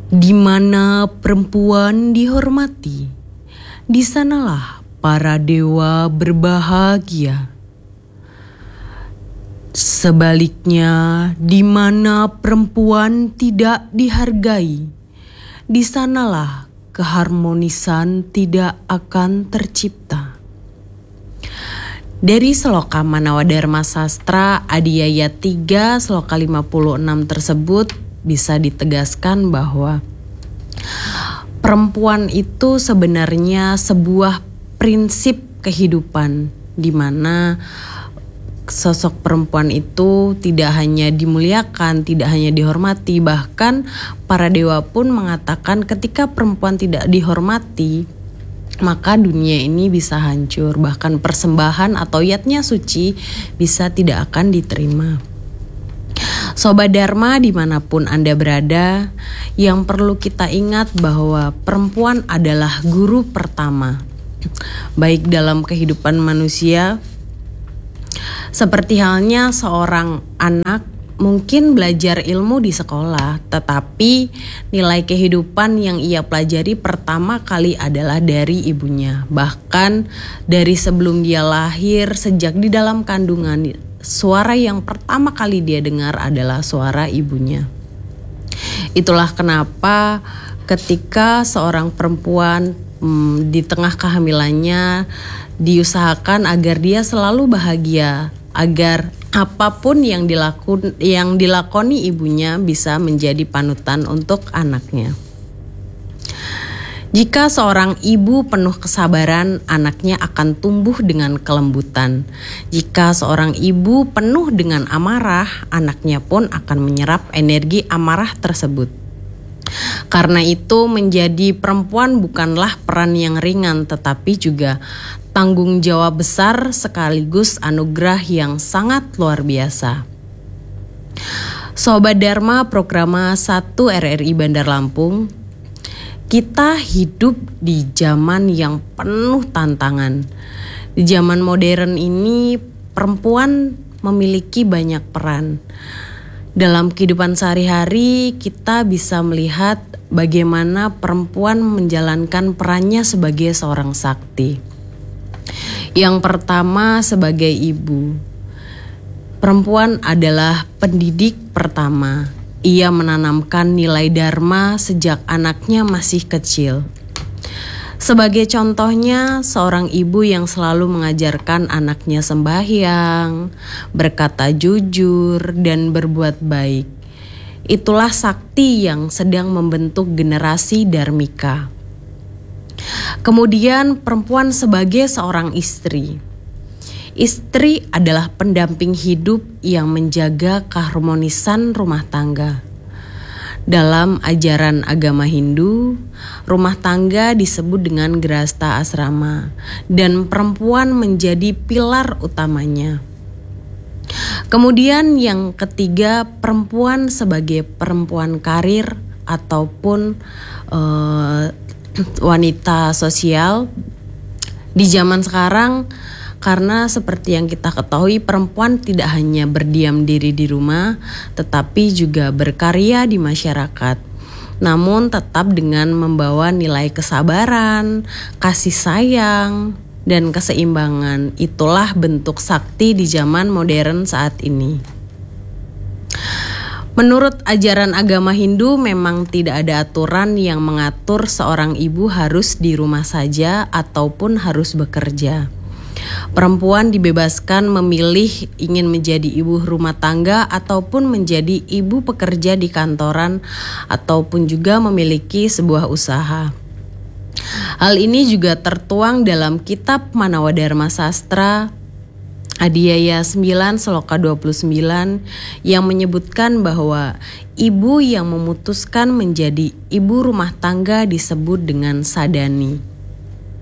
Di mana perempuan dihormati, di sanalah para dewa berbahagia. Sebaliknya, di mana perempuan tidak dihargai, di sanalah keharmonisan tidak akan tercipta. Dari Sloka Manawadharma Sastra Adhyaya 3 Sloka 56 tersebut bisa ditegaskan bahwa perempuan itu sebenarnya sebuah prinsip kehidupan di mana sosok perempuan itu tidak hanya dimuliakan, tidak hanya dihormati, bahkan para dewa pun mengatakan ketika perempuan tidak dihormati, maka dunia ini bisa hancur, bahkan persembahan atau yatnya suci bisa tidak akan diterima. Sobat Dharma dimanapun Anda berada, yang perlu kita ingat bahwa perempuan adalah guru pertama, baik dalam kehidupan manusia. Seperti halnya seorang anak mungkin belajar ilmu di sekolah, tetapi nilai kehidupan yang ia pelajari pertama kali adalah dari ibunya. Bahkan dari sebelum dia lahir, sejak di dalam kandungan, suara yang pertama kali dia dengar adalah suara ibunya. Itulah kenapa ketika seorang perempuan di tengah kehamilannya diusahakan agar dia selalu bahagia, agar apapun yang dilakoni ibunya bisa menjadi panutan untuk anaknya. Jika seorang ibu penuh kesabaran, anaknya akan tumbuh dengan kelembutan. Jika seorang ibu penuh dengan amarah, anaknya pun akan menyerap energi amarah tersebut. Karena itu menjadi perempuan bukanlah peran yang ringan, tetapi juga tanggung jawab besar sekaligus anugerah yang sangat luar biasa. Sobat Dharma Programa 1 RRI Bandar Lampung, kita hidup di zaman yang penuh tantangan. Di zaman modern ini perempuan memiliki banyak peran. Dalam kehidupan sehari-hari kita bisa melihat bagaimana perempuan menjalankan perannya sebagai seorang sakti. Yang pertama sebagai ibu. Perempuan adalah pendidik pertama. Ia menanamkan nilai dharma sejak anaknya masih kecil. Sebagai contohnya, seorang ibu yang selalu mengajarkan anaknya sembahyang, berkata jujur, dan berbuat baik. Itulah sakti yang sedang membentuk generasi dharmika. Kemudian perempuan sebagai seorang istri. Istri adalah pendamping hidup yang menjaga keharmonisan rumah tangga. Dalam ajaran agama Hindu, rumah tangga disebut dengan grahastha asrama dan perempuan menjadi pilar utamanya. Kemudian yang ketiga, perempuan sebagai perempuan karir ataupun wanita sosial. Di zaman sekarang, karena seperti yang kita ketahui, perempuan tidak hanya berdiam diri di rumah, tetapi juga berkarya di masyarakat. Namun tetap dengan membawa nilai kesabaran, kasih sayang, dan keseimbangan. Itulah bentuk sakti di zaman modern saat ini. Menurut ajaran agama Hindu, memang tidak ada aturan yang mengatur seorang ibu harus di rumah saja ataupun harus bekerja. Perempuan dibebaskan memilih ingin menjadi ibu rumah tangga ataupun menjadi ibu pekerja di kantoran ataupun juga memiliki sebuah usaha. Hal ini juga tertuang dalam kitab Manawadharma Sastra Adhyaya 9 Sloka 29 yang menyebutkan bahwa ibu yang memutuskan menjadi ibu rumah tangga disebut dengan sadani.